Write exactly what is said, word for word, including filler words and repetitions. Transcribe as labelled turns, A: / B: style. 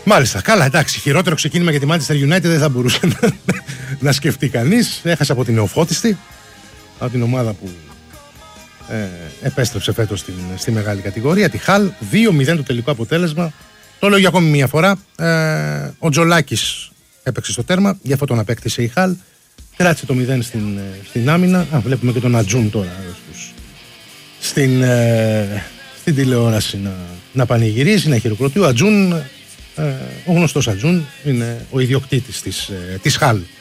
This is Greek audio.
A: Μάλιστα. Καλά, εντάξει. Χειρότερο ξεκίνημα για τη Manchester United δεν θα μπορούσε να, να σκεφτεί κανείς. Έχασε από την Νεοφώτιστη, από την ομάδα που ε, επέστρεψε φέτος στην, στη μεγάλη κατηγορία, τη Χαλ. δύο μηδέν το τελικό αποτέλεσμα. Το λέω για ακόμη μια φορά. Ε, ο Τζολάκης έπαιξε στο τέρμα, γι' αυτό τον απέκτησε η Χαλ. Κράτησε το μηδέν στην, στην άμυνα. Α, βλέπουμε και τον Ατζούν τώρα στους, στην, ε, στην τηλεόραση να, να πανηγυρίζει, να χειροκροτεί. Ο Ατζούν, ε, ο γνωστός Ατζούν, είναι ο ιδιοκτήτης της, ε, της Χαλ.